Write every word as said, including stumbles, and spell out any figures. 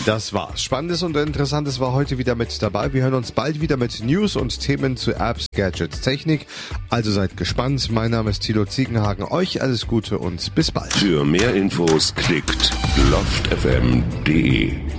Das war's. Spannendes und Interessantes war heute wieder mit dabei. Wir hören uns bald wieder mit News und Themen zu Apps, Gadgets, Technik. Also seid gespannt. Mein Name ist Thilo Ziegenhagen. Euch alles Gute und bis bald. Für mehr Infos klickt loft f m punkt d e.